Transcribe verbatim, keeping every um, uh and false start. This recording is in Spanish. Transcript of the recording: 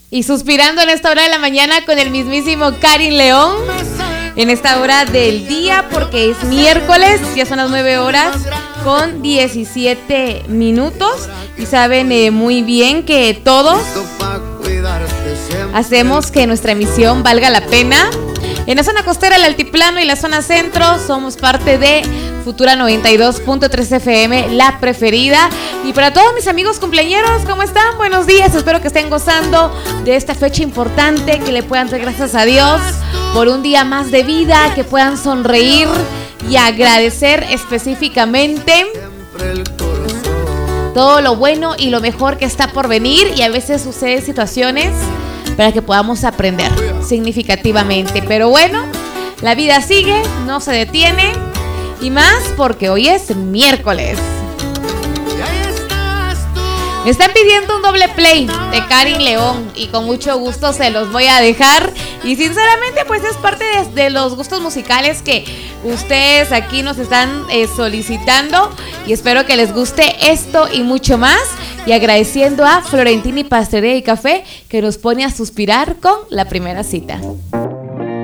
Y suspirando en esta hora de la mañana con el mismísimo Karin León. En esta hora del día, porque es miércoles, ya son las nueve horas con diecisiete minutos. Y saben eh, muy bien que todos hacemos que nuestra emisión valga la pena. En la zona costera, el altiplano y la zona centro somos parte de Futura noventa y dos punto tres F M, la preferida. Y para todos mis amigos cumpleañeros, ¿cómo están? Buenos días, espero que estén gozando de esta fecha importante, que le puedan dar gracias a Dios por un día más de vida, que puedan sonreír y agradecer específicamente todo lo bueno y lo mejor que está por venir. Y a veces suceden situaciones para que podamos aprender significativamente. Pero bueno, la vida sigue, no se detiene. Y más porque hoy es miércoles. Me están pidiendo un doble play de Karin León y con mucho gusto se los voy a dejar. Y sinceramente pues es parte de, de los gustos musicales que ustedes aquí nos están eh, solicitando. Y espero que les guste esto y mucho más. Y agradeciendo a Florentini Pastelería y Café, que nos pone a suspirar con la primera cita.